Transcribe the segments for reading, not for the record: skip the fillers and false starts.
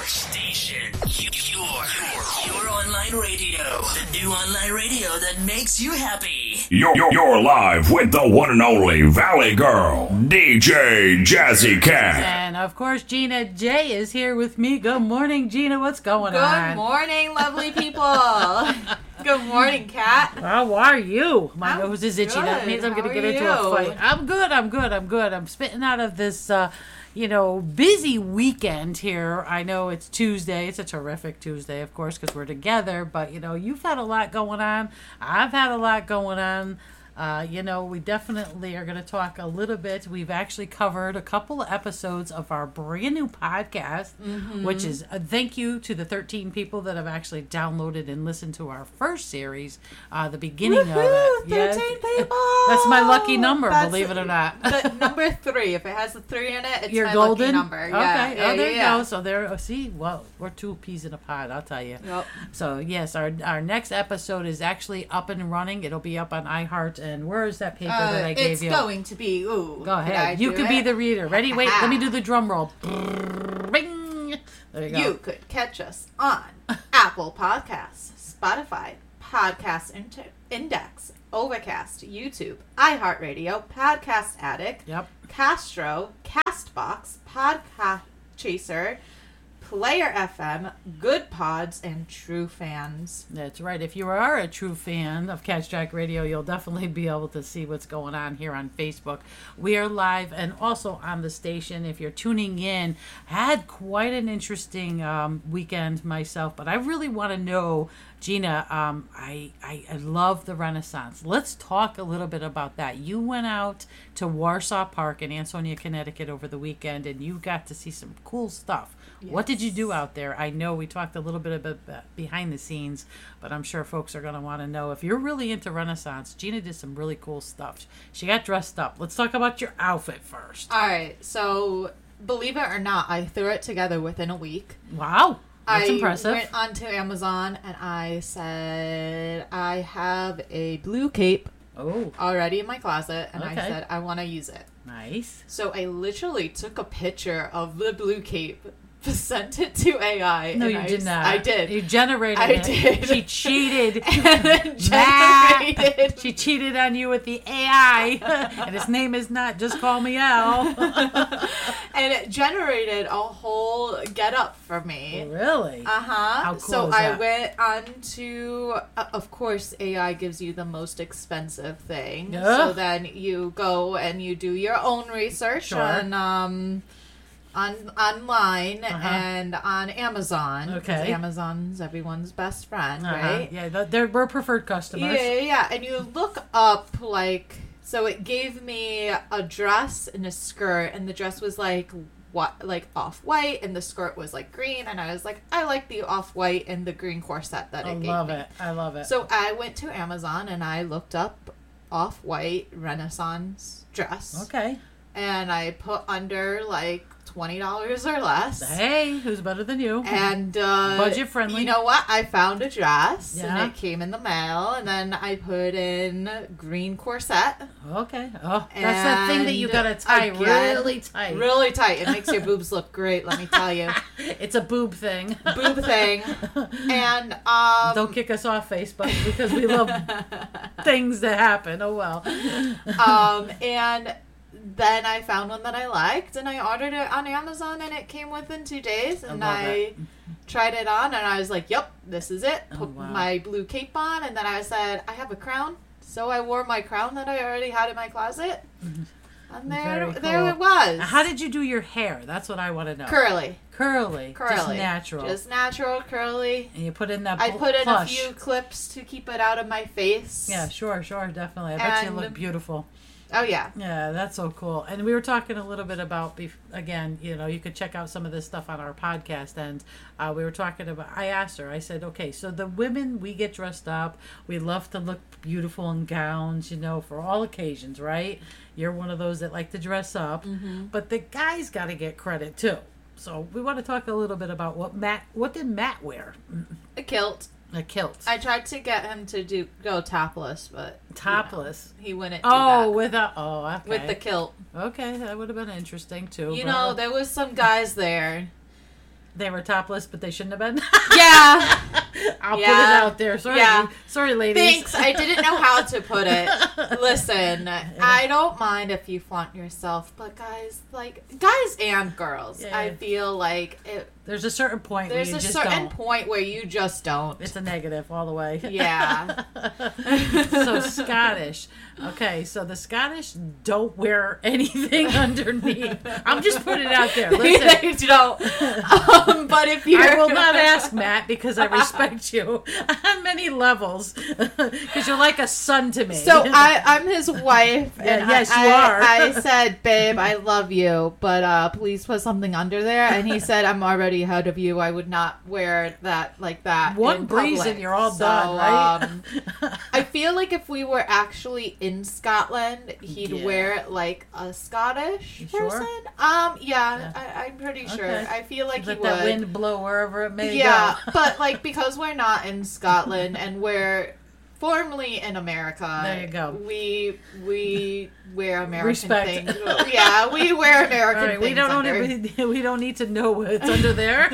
station. Your online radio. The new online radio that makes you happy. You're live with the one and only Valley Girl, DJ Jazzy Cat. And of course, Gina J is here with me. Good morning, Gina. What's going on? Good morning, lovely people. Good morning, Kat. How are you? My nose is itchy. Good. That means I'm going to How get are into you? a fight. I'm good. I'm spitting out of this, busy weekend here. I know it's Tuesday. It's a terrific Tuesday, of course, because we're together. But, you've had a lot going on. I've had a lot going on. We definitely are going to talk a little bit. We've actually covered a couple of episodes of our brand new podcast, which is thank you to the 13 people that have actually downloaded and listened to our first series, the beginning of it. 13 people. That's my lucky number, believe it or not. The number 3. If it has a 3 in it, it's You're my golden lucky number. Okay. Yeah, There you go. So there. See, well, we're 2 peas in a pod. I'll tell you. Yep. So yes, our next episode is actually up and running. It'll be up on iHeart. And where is that paper that I gave you? It's going to be. Ooh. Go ahead. You could be the reader. Ready? Wait. Let me do the drum roll. Ring. There you go. You could catch us on Apple Podcasts, Spotify, Podcast Index, Overcast, YouTube, iHeartRadio, Podcast Addict, Yep. Castro, Castbox, Podcast Chaser, Player FM, Good Pods, and True Fans. That's right. If you are a true fan of Catch Jack Radio, you'll definitely be able to see what's going on here on Facebook. We are live and also on the station. If you're tuning in, had quite an interesting weekend myself, but I really want to know, Gina, I love the Renaissance. Let's talk a little bit about that. You went out to Warsaw Park in Ansonia, Connecticut over the weekend, and you got to see some cool stuff. Yes. What did you do out there? I know we talked a little bit about behind the scenes, but I'm sure folks are going to want to know. If you're really into Renaissance, Gina did some really cool stuff. She got dressed up. Let's talk about your outfit first. All right, so believe it or not, I threw it together within a week. Wow. That's impressive. I went onto Amazon and I said, I have a blue cape Oh, already in my closet, and I Okay. said, I want to use it. nice. So I literally took a picture of the blue cape, sent it to AI. No, and you did not. I did. You generated I it. did. She cheated. And it Nah. generated. She cheated on you with the AI. And his name is not Just Call Me Al. And it generated a whole getup for me. Really? Uh-huh. How cool So is I that? went on to, of course, AI gives you the most expensive thing. Yeah. So then you go and you do your own research Sure. on online Uh-huh. and on Amazon. 'Cause Okay. Amazon's everyone's best friend, Uh-huh. right? Yeah, we're preferred customers. Yeah. And you look up, like, so it gave me a dress and a skirt, and the dress was like off-white, and the skirt was like green, and I was like, I like the off-white and the green corset that I it gave love me. it. I love it. So I went to Amazon and I looked up off-white Renaissance dress, Okay. and I put under like $20 or less. Hey, who's better than you? And Budget friendly. You know what? I found a dress, Yeah. and it came in the mail, and then I put in green corset. Okay. Oh, that's that thing that you And gotta tie again, really tight. Really tight. It makes your boobs look great, let me tell you. It's a boob thing. Boob thing. And Don't kick us off, Facebook, because we love things that happen. Oh well. and then I found one that I liked, and I ordered it on Amazon, and it came within 2 days, and love I it. tried it on, and I was like, yep, this is it. Oh, Put wow. my blue cape on, and then I said, I have a crown. So I wore my crown that I already had in my closet. And Very there cool. it was. How did you do your hair? That's what I want to know. Curly. Curly. Just natural. Just natural, curly. And you put in that I put in plush. a few clips to keep it out of my face. Yeah, sure, definitely. I bet you And- look beautiful. Oh, yeah. Yeah, that's so cool. And we were talking a little bit about, again, you could check out some of this stuff on our podcast. And we were talking about, I asked her, I said, okay, so the women, we get dressed up. We love to look beautiful in gowns, for all occasions, right? You're one of those that like to dress up. Mm-hmm. But the guys got to get credit, too. So we want to talk a little bit about what did Matt wear? A kilt. A kilt. I tried to get him to go topless, but Topless. he wouldn't do Oh, that. okay. With the kilt. Okay, that would have been interesting too. You but- know, there was some guys there They were topless, but they shouldn't have been. Yeah. I'll put it out there. Sorry, sorry, ladies. Thanks. I didn't know how to put it. Listen, I don't mind if you flaunt yourself, but guys and girls, I feel like there's a certain point where there's you a just certain don't. point where you just don't. It's a negative all the way. Yeah. So Scottish. Okay, so the Scottish don't wear anything underneath. I'm just putting it out there. Listen, They don't. But if you, I will not ask Matt because I respect you on many levels. Because you're like a son to me. So I'm his wife, and yes, you are. I said, babe, I love you, but please put something under there. And he said, I'm already ahead of you. I would not wear that like that. One in breeze public. and you're all So, done, right? I feel like if we were actually in Scotland, he'd wear like a Scottish You sure? person. I'm pretty sure. Okay. I feel like Let he that would. wind blow wherever it may Yeah, go. but like because we're not in Scotland and we're formerly in America. There you go. We wear American Respect. things. Yeah, we wear American All right, things. we don't need to know what's under there.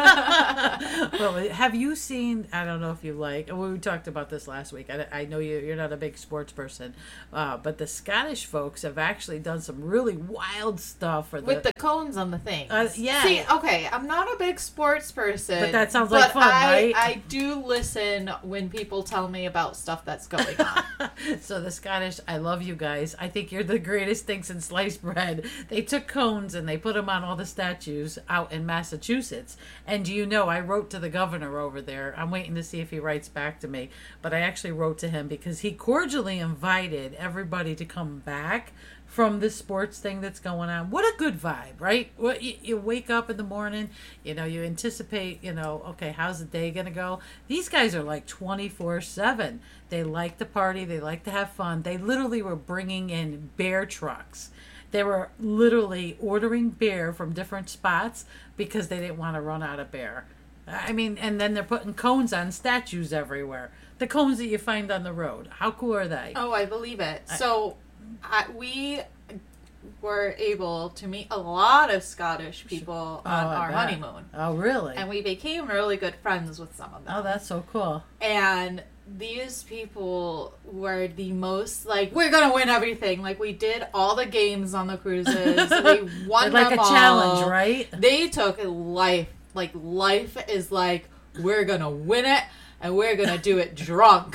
Well, have you seen? I don't know if you like. We talked about this last week. I know you're not a big sports person, but the Scottish folks have actually done some really wild stuff for with the cones on the things. Yeah. See, okay, I'm not a big sports person, But that sounds like fun, right? I do listen when people tell me about stuff that's going on. So the Scottish, I love you guys. I think you're the greatest thing since sliced bread. They took cones and they put them on all the statues out in Massachusetts. And do you know, I wrote to the governor over there. I'm waiting to see if he writes back to me. But I actually wrote to him because he cordially invited everybody to come back from this sports thing that's going on. What a good vibe, right? What you wake up in the morning, you anticipate, okay, how's the day gonna go? These guys are like 24/7. They like to party, they like to have fun. They literally were bringing in bear trucks. They were literally ordering beer from different spots because they didn't want to run out of beer. I mean, and then they're putting cones on statues everywhere. The cones that you find on the road. How cool are they? Oh, I believe it. So we were able to meet a lot of Scottish people on our bet. honeymoon. Oh, really? And we became really good friends with some of them. Oh, that's so cool. And these people were the most like, we're gonna win everything. Like, we did all the games on the cruises. We won like them a all. challenge, right? They took life. Like, life is like, we're gonna win it. And we're gonna do it drunk.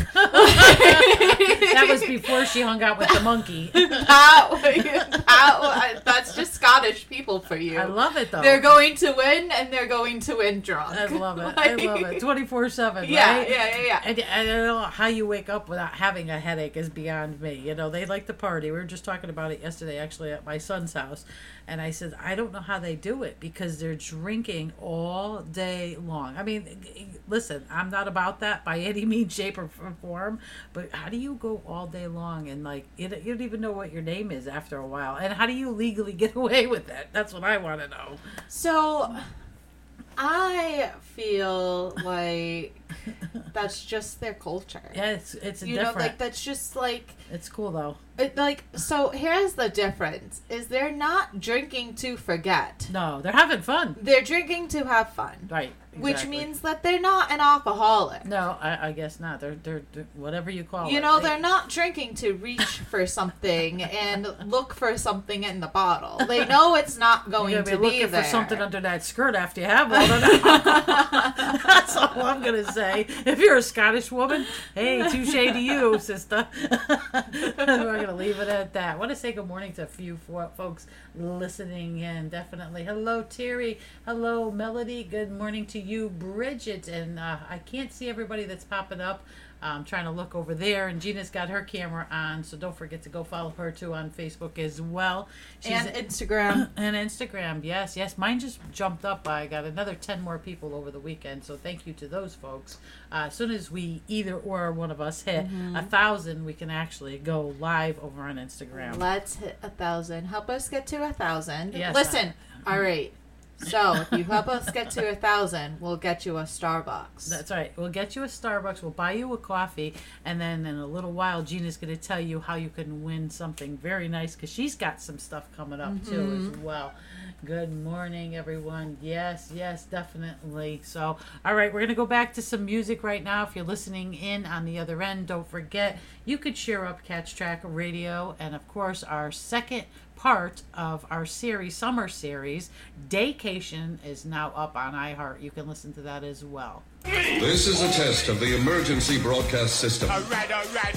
That was before she hung out with the monkey. That's just Scottish people for you. I love it though. They're going to win, and they're going to win drunk. I love it. I love it. 24/7. Right? Yeah. And I don't know how you wake up without having a headache is beyond me. They like to party. We were just talking about it yesterday, actually, at my son's house. And I said, I don't know how they do it because they're drinking all day long. I mean, listen, I'm not about that by any means, shape, or form. But how do you go all day long and you don't even know what your name is after a while? And how do you legally get away with that? That's what I want to know. So, I feel like that's just their culture. Yeah, it's You different. know, like, that's just like... It's cool though. So here's the difference: is they're not drinking to forget. No, they're having fun. They're drinking to have fun. Right. Which exactly. means that they're not an alcoholic. No, I guess not. They're whatever you call it. You know, they're not drinking to reach for something and look for something in the bottle. They know it's not going You're to gonna be be looking there. for something under that skirt after you have all of that. That's all I'm gonna say. If you're a Scottish woman, hey, touche to you, sister. We're gonna leave it at that. I want to say good morning to a few folks listening in. Definitely. Hello, Terry. Hello, Melody. Good morning to you, Bridget. And I can't see everybody that's popping up. I'm trying to look over there, and Gina's got her camera on, so don't forget to go follow her too on Facebook as well. And Instagram. And Instagram, yes. Mine just jumped up. I got another 10 more people over the weekend, so thank you to those folks. As soon as we either or one of us hit 1,000, we can actually go live over on Instagram. Let's hit 1,000. Help us get to 1,000. Yes, Listen, all right. So if you help us get to 1,000, we'll get you a Starbucks. That's right. We'll get you a Starbucks. We'll buy you a coffee. And then in a little while, Gina's going to tell you how you can win something very nice because she's got some stuff coming up too as well. Good morning, everyone. Yes, definitely. So, all right, we're going to go back to some music right now. If you're listening in on the other end, don't forget, you could share up Catch Track Radio. And, of course, our second part of our summer series, Daycation, is now up on iHeart. You can listen to that as well. This is a test of the emergency broadcast system. All right.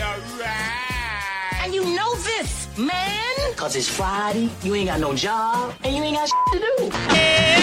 And you know this, man. Cause it's Friday, you ain't got no job, and you ain't got shit to do.